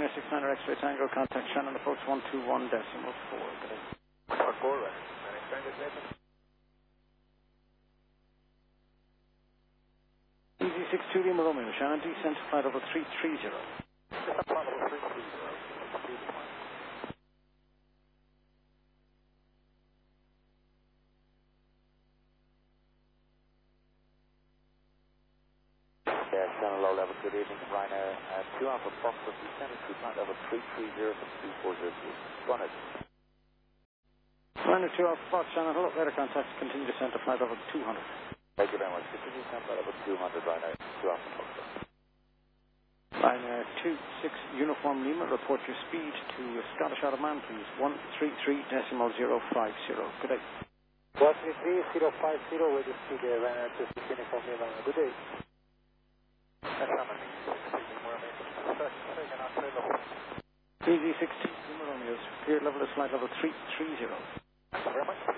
Ryanair 69 X-ray Tango, contact Shannon approach 121.4. Good day. 4, right. Easy 62 Lima Romeo, Shannon, descent to flight level 330. Flight level 330. Shannon, low level, good evening, Ryanair 2 Alpha Foxtrot, descending to flight level 330 from 2402. Go ahead. Ryanair 2 Alpha Fox, Shannon, hello, radar contact, continue descent to flight level 200. Thank you very much. Continue descent flight level 200, Ryanair 2 Alpha Foxtrot. Ryanair 26 Uniform Lima, report your speed to Scottish Isle of Man, please. 133.050. Good day. 133.050, radio speed, Ryanair 26 Uniform Lima. Good day. Easy 16 Lima Romeo, superior level is flight level 330. Thank you very much.